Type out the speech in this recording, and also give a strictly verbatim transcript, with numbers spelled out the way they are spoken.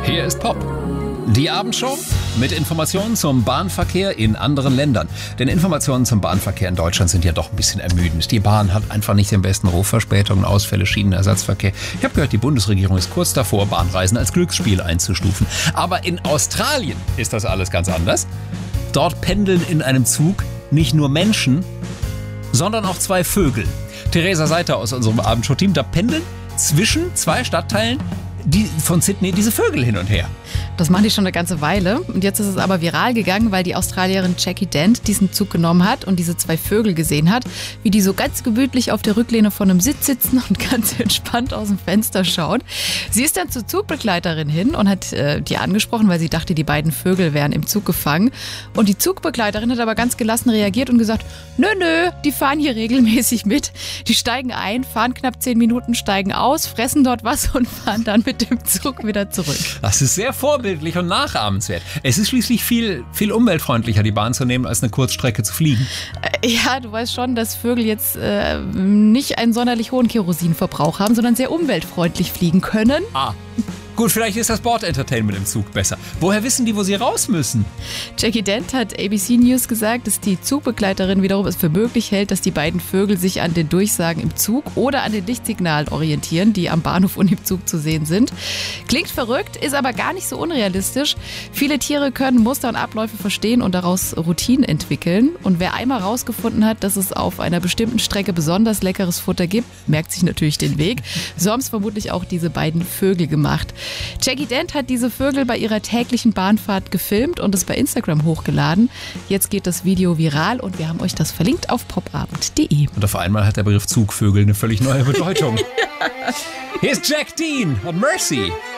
Hier ist Pop. Die Abendshow mit Informationen zum Bahnverkehr in anderen Ländern. Denn Informationen zum Bahnverkehr in Deutschland sind ja doch ein bisschen ermüdend. Die Bahn hat einfach nicht den besten Ruf, Verspätungen, Ausfälle, Schienenersatzverkehr. Ich habe gehört, die Bundesregierung ist kurz davor, Bahnreisen als Glücksspiel einzustufen. Aber in Australien ist das alles ganz anders. Dort pendeln in einem Zug nicht nur Menschen, sondern auch zwei Vögel. Theresa Seiter aus unserem Abendshow-Team, da pendeln zwischen zwei Stadtteilen die von Sydney diese Vögel hin und her. Das machen die schon eine ganze Weile. Und jetzt ist es aber viral gegangen, weil die Australierin Jackie Dent diesen Zug genommen hat und diese zwei Vögel gesehen hat, wie die so ganz gemütlich auf der Rücklehne von einem Sitz sitzen und ganz entspannt aus dem Fenster schauen. Sie ist dann zur Zugbegleiterin hin und hat äh, die angesprochen, weil sie dachte, die beiden Vögel wären im Zug gefangen. Und die Zugbegleiterin hat aber ganz gelassen reagiert und gesagt, nö, nö, die fahren hier regelmäßig mit. Die steigen ein, fahren knapp zehn Minuten, steigen aus, fressen dort was und fahren dann mit dem Zug wieder zurück. Das ist sehr vorbildlich und nachahmenswert. Es ist schließlich viel, viel umweltfreundlicher, die Bahn zu nehmen, als eine Kurzstrecke zu fliegen. Ja, du weißt schon, dass Vögel jetzt äh, nicht einen sonderlich hohen Kerosinverbrauch haben, sondern sehr umweltfreundlich fliegen können. Ah. Gut, vielleicht ist das Bordentertainment im Zug besser. Woher wissen die, wo sie raus müssen? Jackie Dent hat A B C News gesagt, dass die Zugbegleiterin wiederum es für möglich hält, dass die beiden Vögel sich an den Durchsagen im Zug oder an den Lichtsignalen orientieren, die am Bahnhof und im Zug zu sehen sind. Klingt verrückt, ist aber gar nicht so unrealistisch. Viele Tiere können Muster und Abläufe verstehen und daraus Routinen entwickeln. Und wer einmal rausgefunden hat, dass es auf einer bestimmten Strecke besonders leckeres Futter gibt, merkt sich natürlich den Weg. So haben es vermutlich auch diese beiden Vögel gemacht. Jackie Dent hat diese Vögel bei ihrer täglichen Bahnfahrt gefilmt und es bei Instagram hochgeladen. Jetzt geht das Video viral und wir haben euch das verlinkt auf popabend punkt de. Und auf einmal hat der Begriff Zugvögel eine völlig neue Bedeutung. Hier ist Jack Dean und Mercy.